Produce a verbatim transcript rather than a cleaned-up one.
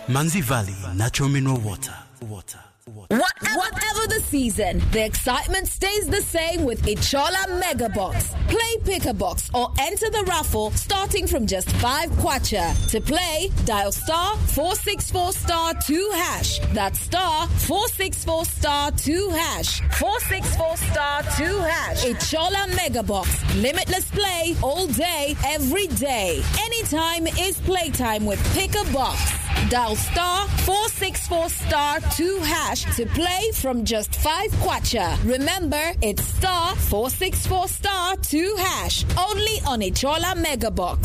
Manzi Valley Natural Mineral Water. Water. Whatever, Whatever the season, the excitement stays the same with Ichola Mega Box. Play Pick a Box or enter the raffle starting from just five kwacha. To play, dial star four six four star two hash. That's star four six four star two hash. four six four star two hash. Ichola Mega Box. Limitless play all day, every day. Anytime is playtime with Pick a Box. Dial star four six four star two hash to play from just five kwacha. Remember, it's star four six four star two hash. Only on Ichola Mega Box.